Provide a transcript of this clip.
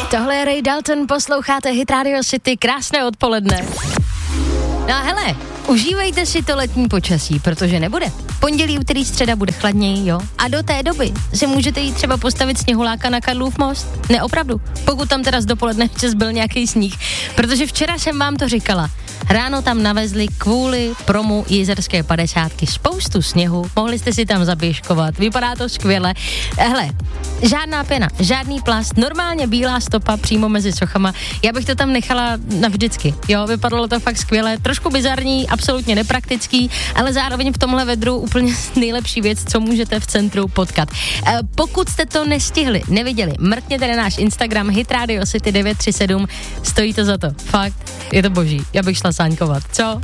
Tohle je Ray Dalton, posloucháte Hit Radio City, krásné odpoledne. No a hele, užívejte si to letní počasí, protože nebude. Pondělí, úterý, středa bude chladněji, jo? A do té doby si můžete jít třeba postavit sněhuláka na Karlův most. Ne, opravdu. Pokud tam teda z dopoledne ještě zbyl nějaký sníh. Protože včera jsem vám to říkala. Ráno tam navezli kvůli promu Jizerské 50 spoustu sněhu. Mohli jste si tam zaběžkovat. Vypadá to skvěle. Hele, žádná pěna, žádný plast, normálně bílá stopa přímo mezi sochama. Já bych to tam nechala navždycky. Jo, vypadalo to fakt skvěle. Trošku bizarní, absolutně nepraktický, ale zároveň v tomhle vedru úplně nejlepší věc, co můžete v centru potkat. Pokud jste to nestihli, neviděli, mrkněte na náš Instagram Hit Radio City 937, stojí to za to. Fakt, je to boží. Já bych šla sáňkovat. Co?